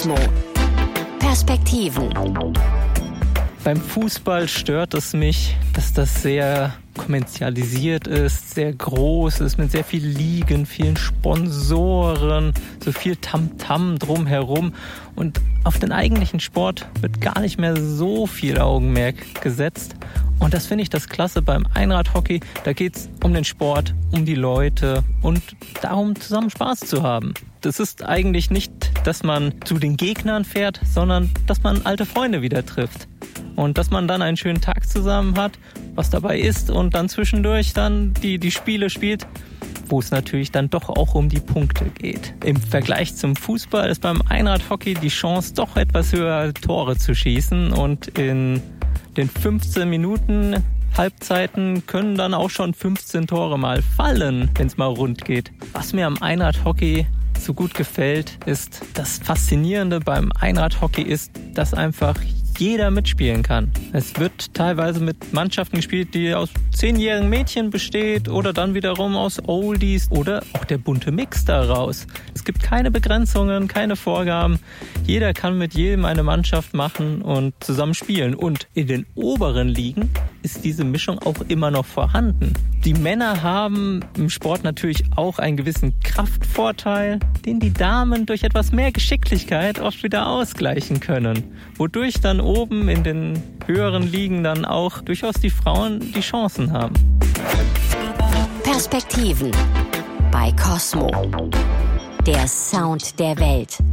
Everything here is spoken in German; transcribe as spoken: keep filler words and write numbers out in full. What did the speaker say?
Cosmo. Perspektiven. Beim Fußball stört es mich, dass das sehr kommerzialisiert ist, sehr groß ist, mit sehr viel Ligen, vielen Sponsoren, so viel Tamtam drumherum. Und auf den eigentlichen Sport wird gar nicht mehr so viel Augenmerk gesetzt. Und das finde ich das Klasse beim Einradhockey. Da geht es um den Sport, um die Leute und darum, zusammen Spaß zu haben. Das ist eigentlich nicht, dass man zu den Gegnern fährt, sondern dass man alte Freunde wieder trifft. Und dass man dann einen schönen Tag zusammen hat, was dabei ist und dann zwischendurch dann die, die Spiele spielt, wo es natürlich dann doch auch um die Punkte geht. Im Vergleich zum Fußball ist beim Einradhockey die Chance doch etwas höher, Tore zu schießen. Und in den fünfzehn Minuten Halbzeiten können dann auch schon fünfzehn Tore mal fallen, wenn es mal rund geht. Was mir am Einradhockey so gut gefällt, ist, das Faszinierende beim Einradhockey ist, dass einfach jeder mitspielen kann. Es wird teilweise mit Mannschaften gespielt, die aus zehnjährigen Mädchen besteht oder dann wiederum aus Oldies oder auch der bunte Mix daraus. Es gibt keine Begrenzungen, keine Vorgaben. Jeder kann mit jedem eine Mannschaft machen und zusammen spielen. Und in den oberen Ligen ist diese Mischung auch immer noch vorhanden. Die Männer haben im Sport natürlich auch einen gewissen Kraftvorteil, den die Damen durch etwas mehr Geschicklichkeit oft wieder ausgleichen können. Wodurch dann oben in den höheren Ligen dann auch durchaus die Frauen die Chancen haben. Perspektiven bei Cosmo. Der Sound der Welt.